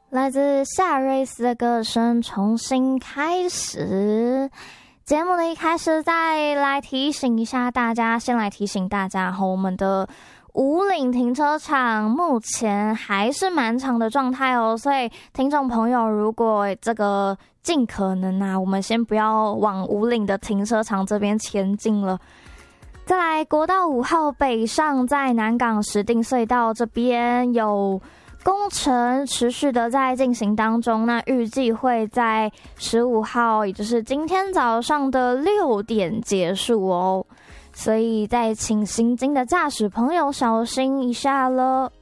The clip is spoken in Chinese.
来自夏瑞斯的歌声重新开始。节目的一开始再来提醒一下大家，先来提醒大家我们的武岭停车场目前还是蛮长的状态哦，所以听众朋友如果这个尽可能啊，我们先不要往武岭的停车场这边前进了。再来，国道5号北上在南港石碇隧道这边有工程持续的在进行当中，那预计会在15号，也就是今天早上的6点结束哦，所以再请行经的驾驶朋友小心一下了。